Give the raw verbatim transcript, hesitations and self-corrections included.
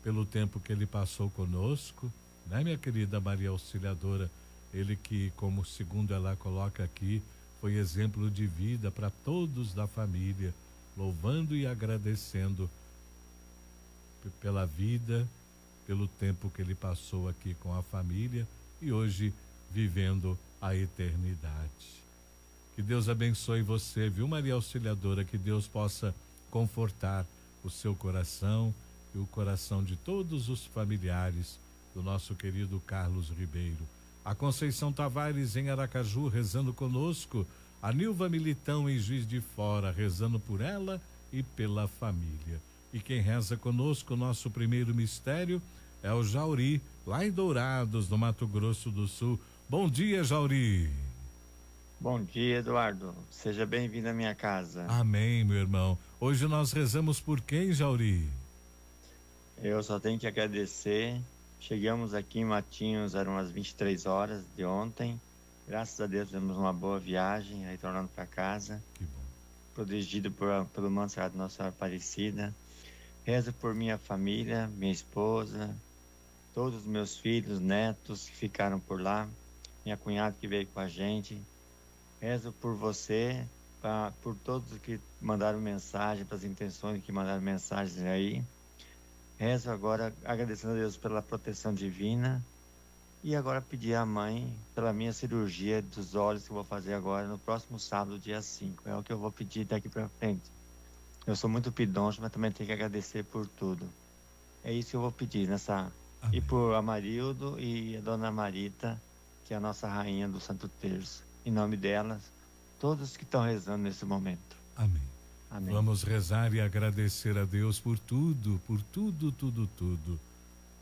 pelo tempo que ele passou conosco, né, minha querida Maria Auxiliadora? Ele que, como segundo ela coloca aqui, foi exemplo de vida para todos da família, louvando e agradecendo p- pela vida, pelo tempo que ele passou aqui com a família e hoje vivendo a eternidade. Que Deus abençoe você, viu, Maria Auxiliadora? Que Deus possa confortar o seu coração e o coração de todos os familiares do nosso querido Carlos Ribeiro. A Conceição Tavares em Aracaju rezando conosco, a Nilva Militão em Juiz de Fora rezando por ela e pela família. E quem reza conosco, nosso primeiro mistério, é o Jauri, lá em Dourados, no Mato Grosso do Sul. Bom dia, Jauri. Bom dia, Eduardo. Seja bem-vindo à minha casa. Amém, meu irmão. Hoje nós rezamos por quem, Jauri? Eu só tenho que agradecer. Chegamos aqui em Matinhos, eram umas vinte e três horas de ontem. Graças a Deus, tivemos uma boa viagem, retornando para casa. Que bom. Protegido por, pelo manto sagrado de Nossa Senhora Aparecida. Rezo por minha família, minha esposa, todos os meus filhos, netos que ficaram por lá, minha cunhada que veio com a gente. Rezo por você, pra, por todos que mandaram mensagem, pelas intenções que mandaram mensagens aí. Rezo agora agradecendo a Deus pela proteção divina e agora pedir à mãe pela minha cirurgia dos olhos que eu vou fazer agora no próximo sábado, dia cinco. É o que eu vou pedir daqui para frente. Eu sou muito pidoncho, mas também tenho que agradecer por tudo. É isso que eu vou pedir nessa. Amém. E por Amarildo e a Dona Marita, que é a nossa rainha do Santo Terço. Em nome delas, todos que estão rezando nesse momento. Amém. Amém. Vamos rezar e agradecer a Deus por tudo, por tudo, tudo, tudo.